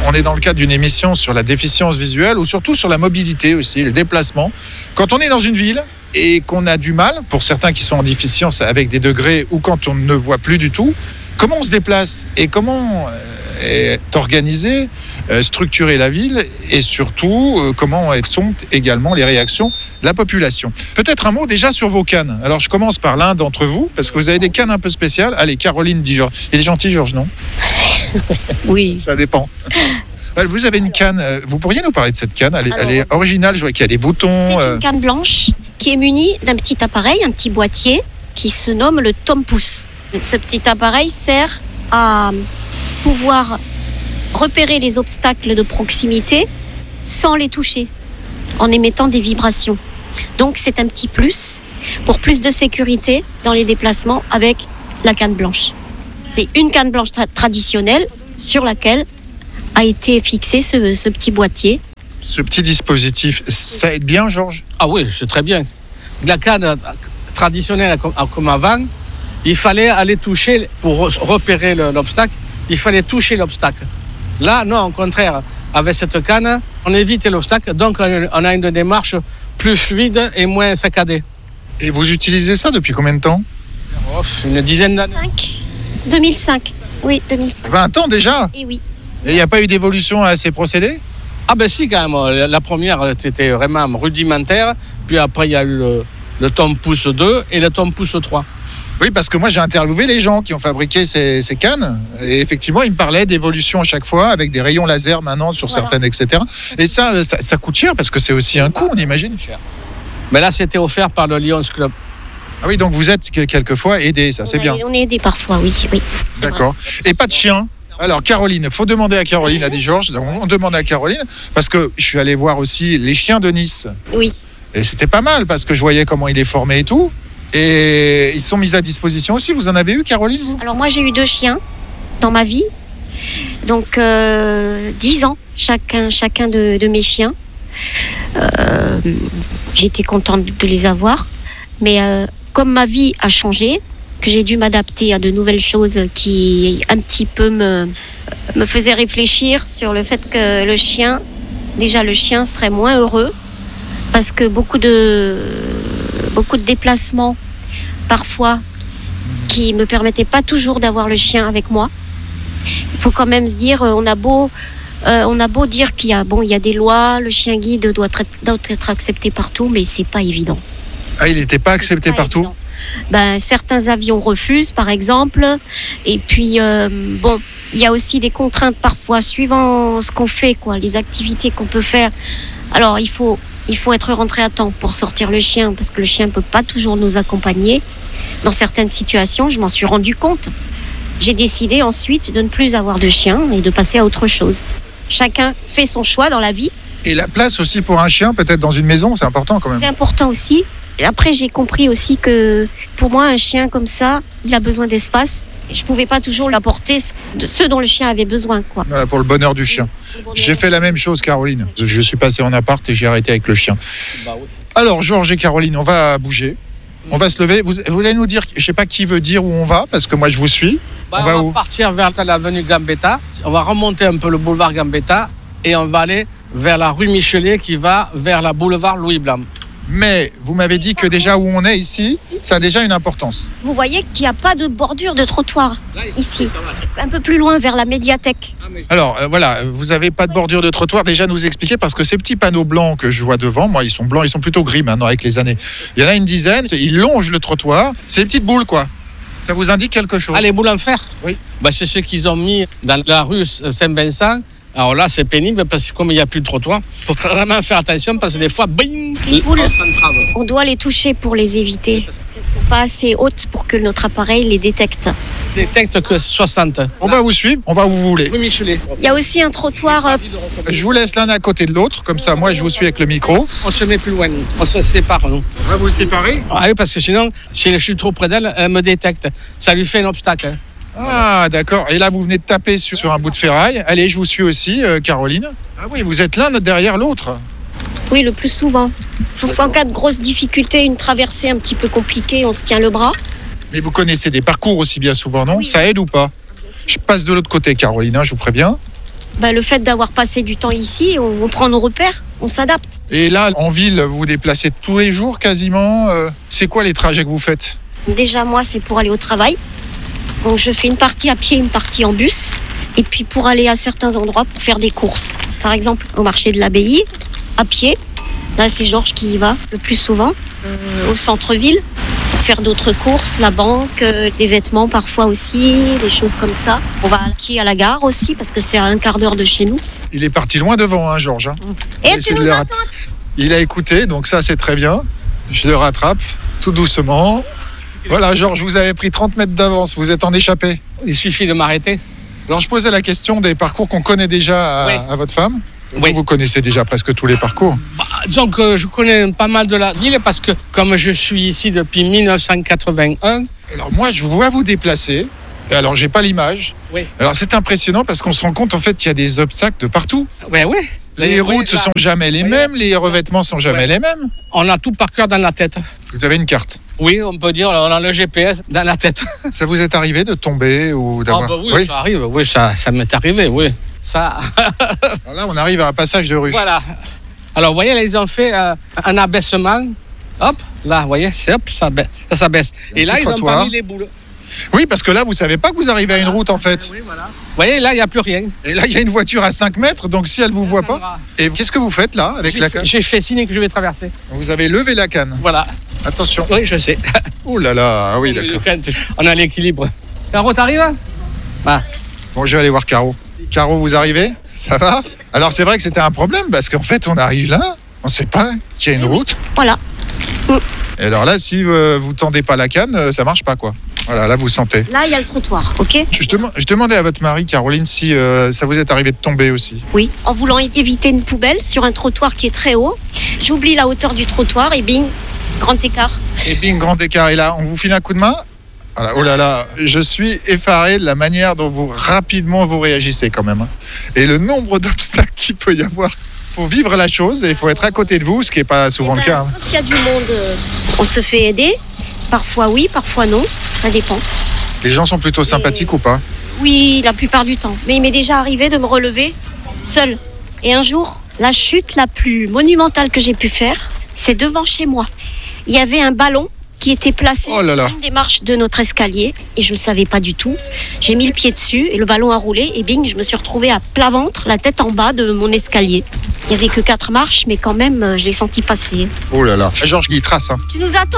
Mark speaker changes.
Speaker 1: On est dans le cadre d'une émission sur la déficience visuelle ou surtout sur la mobilité aussi, le déplacement. Quand on est dans une ville et qu'on a du mal, pour certains qui sont en déficience avec des degrés ou quand on ne voit plus du tout, comment on se déplace et comment est organisée, structurer la ville et surtout comment sont également les réactions de la population. Peut-être un mot déjà sur vos cannes. Alors je commence par l'un d'entre vous parce que vous avez des cannes un peu spéciales. Allez, Caroline dit Georges. Il est gentil Georges, non?
Speaker 2: Oui.
Speaker 1: Ça dépend. Vous avez une canne, vous pourriez nous parler de cette canne? Elle est originale, je vois qu'il y a des boutons.
Speaker 2: C'est une canne blanche qui est munie d'un petit appareil, un petit boîtier qui se nomme le tome-pouce. Ce petit appareil sert à pouvoir repérer les obstacles de proximité sans les toucher, en émettant des vibrations. Donc c'est un petit plus pour plus de sécurité dans les déplacements avec la canne blanche. C'est une canne blanche traditionnelle sur laquelle a été fixé ce petit boîtier.
Speaker 1: Ce petit dispositif, ça aide bien, Georges?
Speaker 3: Ah oui, c'est très bien. La canne traditionnelle comme avant, il fallait aller toucher, pour repérer l'obstacle, il fallait toucher l'obstacle. Là, non, au contraire, avec cette canne, on évite l'obstacle, donc on a une démarche plus fluide et moins saccadée.
Speaker 1: Et vous utilisez ça depuis combien de temps?
Speaker 3: Une dizaine d'années.
Speaker 2: 2005. Oui, 2005.
Speaker 1: 20 ans déjà?
Speaker 2: Et oui.
Speaker 1: Et il n'y a pas eu d'évolution à ces procédés?
Speaker 3: Ah ben si, quand même. La première, c'était vraiment rudimentaire. Puis après, il y a eu le tome-pouce 2 et le tome-pouce 3.
Speaker 1: Oui, parce que moi, j'ai interviewé les gens qui ont fabriqué ces cannes. Et effectivement, ils me parlaient d'évolution à chaque fois, avec des rayons laser maintenant sur certaines, etc. Et ça coûte cher, parce que c'est aussi un coût, on imagine.
Speaker 3: Mais là, c'était offert par le Lions Club.
Speaker 1: Ah oui, donc vous êtes quelquefois aidé, ça c'est bien.
Speaker 2: On est aidé parfois, oui.
Speaker 1: D'accord. Et pas de chien? Alors Caroline, il faut demander à Caroline, a dit Georges. On demande à Caroline, parce que je suis allé voir aussi les chiens de Nice.
Speaker 2: Oui.
Speaker 1: Et c'était pas mal, parce que je voyais comment il est formé et tout. Et ils sont mis à disposition aussi. Vous en avez eu, Caroline, vous?
Speaker 2: Alors moi, j'ai eu 2 chiens dans ma vie. Donc 10 ans chacun de mes chiens. J'étais contente de les avoir. Mais comme ma vie a changé, que j'ai dû m'adapter à de nouvelles choses qui un petit peu me faisaient réfléchir sur le fait que le chien serait moins heureux parce que beaucoup de déplacements parfois qui me permettaient pas toujours d'avoir le chien avec moi. Il faut quand même se dire, on a beau dire qu'il y a des lois, le chien guide doit être accepté partout, mais c'est pas évident.
Speaker 1: Ah, il n'était pas accepté partout?
Speaker 2: Certains avions refusent, par exemple. Et puis, il y a aussi des contraintes parfois, suivant ce qu'on fait, les activités qu'on peut faire. Alors, il faut être rentré à temps pour sortir le chien, parce que le chien ne peut pas toujours nous accompagner. Dans certaines situations, je m'en suis rendu compte. J'ai décidé ensuite de ne plus avoir de chien et de passer à autre chose. Chacun fait son choix dans la vie. Et
Speaker 1: la place aussi pour un chien, peut-être dans une maison, c'est important quand même.
Speaker 2: C'est important aussi. Et après, j'ai compris aussi que pour moi, un chien comme ça, il a besoin d'espace. Et je ne pouvais pas toujours l'apporter ce dont le chien avait besoin.
Speaker 1: Voilà, pour le bonheur du chien. J'ai fait la même chose, Caroline. Je suis passé en appart et j'ai arrêté avec le chien. Alors, Georges et Caroline, on va bouger. On va se lever. Vous allez nous dire, je ne sais pas qui veut dire où on va, parce que moi, je vous suis.
Speaker 3: On va partir vers l'avenue Gambetta. On va remonter un peu le boulevard Gambetta et on va aller vers la rue Michelet qui va vers la boulevard Louis Blanc.
Speaker 1: Mais vous m'avez dit que déjà où on est ici, ça a déjà une importance.
Speaker 2: Vous voyez qu'il n'y a pas de bordure de trottoir ici. Un peu plus loin vers la médiathèque.
Speaker 1: Alors voilà, vous n'avez pas de bordure de trottoir. Déjà nous expliquer, parce que ces petits panneaux blancs que je vois devant, moi ils sont blancs, ils sont plutôt gris maintenant avec les années. Il y en a une dizaine, ils longent le trottoir. C'est des petites boules quoi. Ça vous indique quelque chose?
Speaker 3: Ah, les boules en fer?
Speaker 1: Oui.
Speaker 3: C'est ce qu'ils ont mis dans la rue Saint-Vincent. Alors là, c'est pénible parce que comme il n'y a plus de trottoir, il faut vraiment faire attention parce que des fois, bing,
Speaker 2: on doit les toucher pour les éviter. Elles ne sont pas assez hautes pour que notre appareil les détecte.
Speaker 3: Détecte que 60.
Speaker 1: On va vous suivre, on va où vous voulez.
Speaker 3: Oui, Michelet.
Speaker 2: Il y a aussi un trottoir.
Speaker 1: Je vous laisse l'un à côté de l'autre, comme ça, moi, je vous suis avec le micro.
Speaker 3: On se met plus loin, on se sépare, nous.
Speaker 1: On va vous séparer?
Speaker 3: Ah oui, parce que sinon, si je suis trop près d'elle, elle me détecte. Ça lui fait un obstacle.
Speaker 1: Ah, d'accord. Et là, vous venez de taper sur un bout de ferraille. Allez, je vous suis aussi, Caroline. Ah oui, vous êtes l'un derrière l'autre.
Speaker 2: Oui, le plus souvent. En cas de grosse difficulté, une traversée un petit peu compliquée, on se tient le bras.
Speaker 1: Mais vous connaissez des parcours aussi bien souvent, non?
Speaker 2: Oui.
Speaker 1: Ça aide ou pas? Je passe de l'autre côté, Caroline, je vous préviens.
Speaker 2: Le fait d'avoir passé du temps ici, on prend nos repères, on s'adapte.
Speaker 1: Et là, en ville, vous vous déplacez tous les jours quasiment. C'est quoi les trajets que vous faites?
Speaker 2: Déjà, moi, c'est pour aller au travail. Donc, je fais une partie à pied, une partie en bus. Et puis, pour aller à certains endroits, pour faire des courses. Par exemple, au marché de l'Abbaye, à pied. Là, c'est Georges qui y va le plus souvent. Au centre-ville, pour faire d'autres courses, la banque, des vêtements parfois aussi, des choses comme ça. On va à pied à la gare aussi, parce que c'est à un quart d'heure de chez nous.
Speaker 1: Il est parti loin devant, hein, Georges.
Speaker 2: Et tu nous attends?
Speaker 1: Il a écouté, donc ça, c'est très bien. Je le rattrape, tout doucement. Voilà, Georges, vous avez pris 30 mètres d'avance, vous êtes en échappé.
Speaker 3: Il suffit de m'arrêter.
Speaker 1: Alors, je posais la question des parcours qu'on connaît déjà à votre femme.
Speaker 3: Oui.
Speaker 1: Vous connaissez déjà presque tous les parcours.
Speaker 3: Donc, je connais pas mal de la ville parce que comme je suis ici depuis 1981.
Speaker 1: Alors, moi, je vois vous déplacer. Et alors, j'ai pas l'image.
Speaker 3: Oui.
Speaker 1: Alors, c'est impressionnant parce qu'on se rend compte, en fait, qu'il y a des obstacles de partout.
Speaker 3: Oui.
Speaker 1: Les routes ne sont jamais les mêmes, les revêtements sont jamais les mêmes.
Speaker 3: On a tout par cœur dans la tête.
Speaker 1: Vous avez une carte.
Speaker 3: Oui, on peut dire, on a le GPS dans la tête.
Speaker 1: Ça vous est arrivé de tomber ou d'avoir...
Speaker 3: Oui, ça arrive. Oui, ça m'est arrivé, oui. Ça.
Speaker 1: Alors là, on arrive à un passage de rue.
Speaker 3: Voilà. Alors, vous voyez, là, ils ont fait un abaissement. Hop, là, vous voyez, ça s'abaisse. Et là, ils ont pas mis les boules.
Speaker 1: Oui, parce que là, vous savez pas que vous arrivez à une route, en fait.
Speaker 3: Oui, voilà. Vous voyez, là, il n'y a plus rien.
Speaker 1: Et là, il y a une voiture à 5 mètres, donc si elle vous voit pas... Et qu'est-ce que vous faites, là, avec la canne?
Speaker 3: J'ai fait signe que je vais traverser.
Speaker 1: Vous avez levé la canne.
Speaker 3: Voilà.
Speaker 1: Attention.
Speaker 3: Oui, je sais.
Speaker 1: Oh là là, ah oui, d'accord.
Speaker 3: On a l'équilibre. Caro, t'arrives?
Speaker 1: Bon, je vais aller voir Caro. Caro, vous arrivez? Ça va? Alors, c'est vrai que c'était un problème, parce qu'en fait, on arrive là, on ne sait pas qu'il y a une route.
Speaker 2: Voilà.
Speaker 1: Et alors là, si vous tendez pas la canne, ça marche pas, quoi. Voilà, là, vous sentez.
Speaker 2: Là, il y a le trottoir, ok?
Speaker 1: Je demandais à votre mari, Caroline, si ça vous est arrivé de tomber aussi.
Speaker 2: Oui, en voulant éviter une poubelle sur un trottoir qui est très haut, j'oublie la hauteur du trottoir et bing, grand écart.
Speaker 1: Et bing, grand écart. Et là, on vous file un coup de main? Voilà. Oh là là, je suis effaré de la manière dont vous rapidement vous réagissez quand même. Et le nombre d'obstacles qu'il peut y avoir. Il faut vivre la chose et il faut être à côté de vous, ce qui n'est pas souvent le cas.
Speaker 2: Quand il y a du monde, on se fait aider. Parfois oui, parfois non, ça dépend.
Speaker 1: Les gens sont plutôt sympathiques ou pas?
Speaker 2: Oui, la plupart du temps. Mais il m'est déjà arrivé de me relever seule. Et un jour, la chute la plus monumentale que j'ai pu faire, c'est devant chez moi. Il y avait un ballon qui était placé sur une des marches de notre escalier et je ne le savais pas du tout. J'ai mis le pied dessus et le ballon a roulé et bing, je me suis retrouvée à plat ventre, la tête en bas de mon escalier. Il n'y avait que 4 marches, mais quand même, je l'ai senti passer.
Speaker 1: Oh là là. Georges Guy, trace.
Speaker 2: Tu nous attends?